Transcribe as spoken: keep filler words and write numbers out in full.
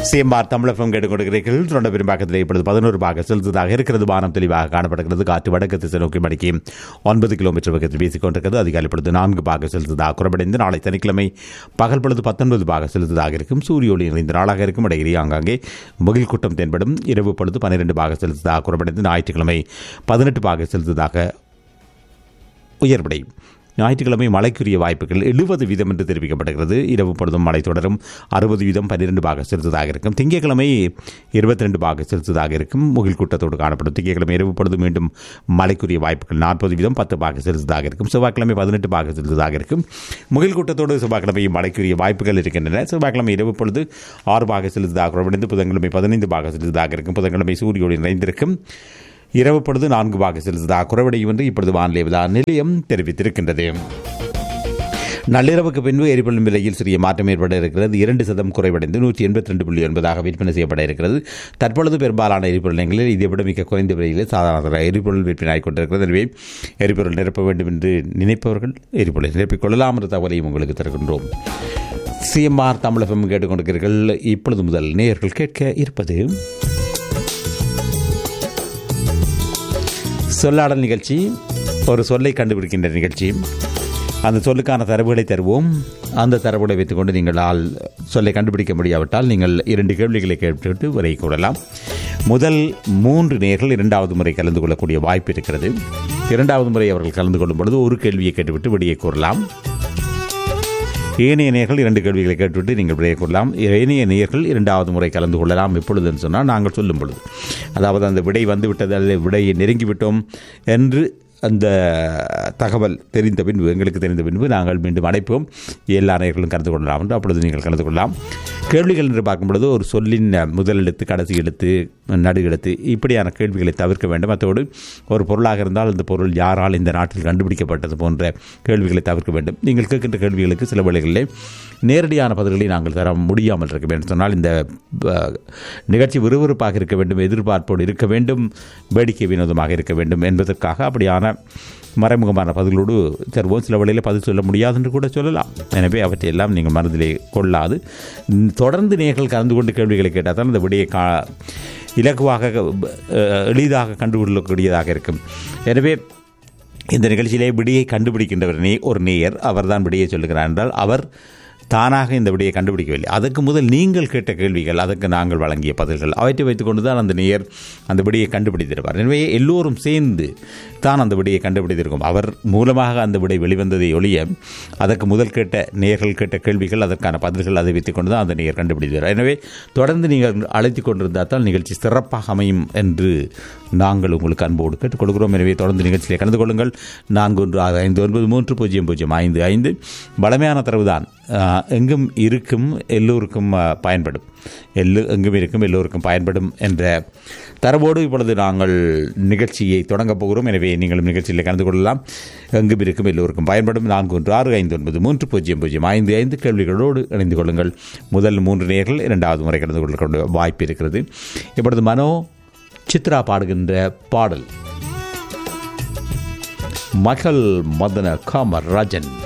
CMR தமிழகம் கேட்டுக் கொடுக்கிறீர்கள். தொடர்ந்து பெரும்பாக்கத்தில் இப்பொழுது பதினோரு பாக செலுத்ததாக இருக்கிறது. வானம் தெளிவாக காணப்படுகிறது. காற்று வடக்கு திசை நோக்கி மணிக்கு ஒன்பது கிலோமீட்டர் வேகத்தில் வீசிக் கொண்டிருக்கிறது. அதிகாலை பொழுது நான்கு பாக செலுத்ததாக குறைவடைந்து நாளை சனிக்கிழமை பகல் பொழுது பத்தொன்பது பாக செலுத்ததாக இருக்கும். சூரிய ஒளி நிறைந்த நாளாக இருக்கும். இடையிலே ஆங்காங்கே முகில் கூட்டம் தென்படும். இரவு பொழுது பன்னிரண்டு பாக செலுத்ததாக குறைவடைந்து ஞாயிற்றுக்கிழமை பதினெட்டு பாக செலுத்ததாக உயர்வடையும். ஞாயிற்றுக்கிழமை மழைக்குரிய வாய்ப்புகள் எழுபது வீதம் என்று தெரிவிக்கப்படுகிறது. இரவு பொழுதும் மழை தொடரும். அறுபது வீதம் பன்னிரண்டு பாக செலுத்ததாக இருக்கும். திங்கட்கிழமை இருபத்தி ரெண்டு பாக செலுத்ததாக இருக்கும். முகில் கூட்டத்தோடு காணப்படும். திங்கட்கிழமை இரவு பொழுது மீண்டும் மழைக்குரிய வாய்ப்புகள் நாற்பது வீதம் பத்து பாக செலுத்ததாக இருக்கும். செவ்வாய்க்கிழமை பதினெட்டு பாக செலுத்ததாக இருக்கும். முகில் கூட்டத்தோடு செவ்வாய்க்கிழமை மழைக்குரிய வாய்ப்புகள் இருக்கின்றன. செவ்வாய்க்கிழமை இரவு பொழுது ஆறு பாக செலுத்ததாக குறைவடைந்து புதன்கிழமை பதினைந்து பாக செலுத்ததாக இருக்கும். புதன்கிழமை சூரியோடு நிறைந்திருக்கும். இரவு பொழுது நான்கு பாக செலுத்ததாக குறைவடையும் என்று இப்பொழுது வானிலை நிலையம் தெரிவித்திருக்கின்றது. நள்ளிரவுக்கு பின்பு எரிபொருள் விலையில் சிறிய மாற்றம் ஏற்பட இருக்கிறது. இரண்டு சதம் குறைவடைந்து நூற்றி எண்பத்தி ரெண்டு புள்ளி ஒன்பதாக விற்பனை செய்யப்பட இருக்கிறது. தற்பொழுது பெரும்பாலான எரிபொருள் நிலையங்களில் இதை விட மிக குறைந்த விலையில் சாதாரண எரிபொருள் விற்பனை ஆகிக்கொண்டிருக்கிறது. எனவே எரிபொருள் நிரப்ப வேண்டும் என்று நினைப்பவர்கள் எரிபொருளை நிரப்பிக் கொள்ளலாம் என்ற தகவலையும் உங்களுக்கு தருகின்றோம். சிஎம்ஆர் தமிழகம் கேட்டுக்கொண்டிருக்கிறீர்கள். இப்பொழுது முதல் நேயர்கள் கேட்க இருப்பது சொல்லாடல் நிகழ்ச்சி. ஒரு சொல்லை கண்டுபிடிக்கின்ற நிகழ்ச்சி. அந்த சொல்லுக்கான தரவுகளை தருவோம். அந்த தரவுகளை வைத்துக்கொண்டு நீங்கள் ஆள் சொல்லை கண்டுபிடிக்க முடியாவிட்டால் நீங்கள் இரண்டு கேள்விகளை கேட்டுவிட்டு வரை கூறலாம். முதல் மூன்று நேர்கள் இரண்டாவது முறை கலந்து கொள்ளக்கூடிய வாய்ப்பு இருக்கிறது. இரண்டாவது முறை அவர்கள் கலந்து கொள்ளும் பொழுது ஒரு கேள்வியை கேட்டுவிட்டு விடையை கூறலாம். ஏனைய நேர்கள் இரண்டு கேள்விகளை கேட்டுவிட்டு நீங்கள் விடையை கொள்ளலாம். ஏனைய நேர்கள் இரண்டாவது முறை கலந்து கொள்ளலாம். எப்பொழுதுன்னு சொன்னால் நாங்கள் சொல்லும் பொழுது, அதாவது அந்த விடை வந்துவிட்டது அல்லது விடையை நெருங்கிவிட்டோம் என்று அந்த தகவல் தெரிந்த பின்பு, எங்களுக்கு தெரிந்த பின்பு நாங்கள் மீண்டும் அழைப்போம். எல்லா நேயர்களும் கலந்து கொள்ளலாம் என்று அப்பொழுது நீங்கள் கலந்து கொள்ளலாம். கேள்விகள் என்று பார்க்கும் பொழுது ஒரு சொல்லின் முதல் எழுத்து, கடைசி எழுத்து, நடு எழுத்து, இப்படியான கேள்விகளை தவிர்க்க வேண்டும். அத்தோடு ஒரு பொருளாக இருந்தால் அந்த பொருள் யாரால் இந்த நாட்டில் கண்டுபிடிக்கப்பட்டது போன்ற கேள்விகளை தவிர்க்க வேண்டும். நீங்கள் கேட்கின்ற கேள்விகளுக்கு சில வேளைகளிலே நேரடியான பதில்களை நாங்கள் தர முடியாமல் இருக்க வேண்டும். சொன்னால் இந்த நிகழ்ச்சி விறுவிறுப்பாக இருக்க வேண்டும், எதிர்பார்ப்போடு இருக்க வேண்டும், வேடிக்கை வினோதமாக இருக்க வேண்டும் என்பதற்காக அப்படியான மறைமுகமான பதில்களோடு தருவோம். சில வழியில் பதில் சொல்ல முடியாது என்று கூட சொல்லலாம். எனவே அவற்றையெல்லாம் நீங்கள் மனதிலே கொள்ளாது தொடர்ந்து நீங்கள் கலந்து கொண்டு கேள்விகளை கேட்டால் தான் அந்த விடையை கா இலகுவாக எளிதாக கண்டுகொள்ளக்கூடியதாக இருக்கும். எனவே இந்த நிகழ்ச்சியிலே விடையை கண்டுபிடிக்கின்றவர் நே ஒரு நேயர் அவர் தான் விடையை சொல்லுகிறார் என்றால் அவர் தானாக இந்த விடையை கண்டுபிடிக்கவில்லை. அதற்கு முதல் நீங்கள் கேட்ட கேள்விகள், அதற்கு நாங்கள் வழங்கிய பதில்கள், அவற்றை வைத்துக் கொண்டு தான் அந்த நேயர் அந்த விடையை கண்டுபிடித்திருப்பார். எனவே எல்லோரும் சேர்ந்து தான் அந்த விடையை கண்டுபிடித்திருக்கும். அவர் மூலமாக அந்த விடை வெளிவந்ததை ஒழிய அதற்கு முதல் கேட்ட நேயர்கள் கேட்ட கேள்விகள், அதற்கான பதில்கள், அதை வைத்துக் கொண்டு தான் அந்த நேயர் கண்டுபிடித்தார். எனவே தொடர்ந்து நீங்கள் அழைத்துக் கொண்டிருந்தால் தான் நிகழ்ச்சி சிறப்பாக அமையும் என்று நாங்கள் உங்களுக்கு அன்போடு கேட்டுக் கொடுக்கிறோம். எனவே தொடர்ந்து நிகழ்ச்சியை கலந்து கொள்ளுங்கள். நான்கு ஒன்று ஆறு ஐந்து ஒன்பது மூன்று பூஜ்ஜியம் பூஜ்ஜியம் ஐந்து ஐந்து பலமையான தரவுதான். எங்கும் இருக்கும் எல்லோருக்கும் பயன்படும், எல்லோ எங்கும் இருக்கும் எல்லோருக்கும் பயன்படும் என்ற தரவோடு இப்பொழுது நாங்கள் நிகழ்ச்சியை தொடங்கப் போகிறோம். எனவே நீங்களும் நிகழ்ச்சியில் கலந்து கொள்ளலாம். எங்கும் இருக்கும் எல்லோருக்கும் பயன்படும். நான்கு ஒன்று ஆறு ஐந்து ஒன்பது மூன்று பூஜ்ஜியம் பூஜ்ஜியம் ஐந்து ஐந்து கேள்விகளோடு இணைந்து கொள்ளுங்கள். முதல் மூன்று நேர்கள் இரண்டாவது முறை கலந்து கொள்ள வாய்ப்பு இருக்கிறது. இப்பொழுது மனோ சித்ரா பாடுகின்ற பாடல் மகள் மதன காமராஜன்.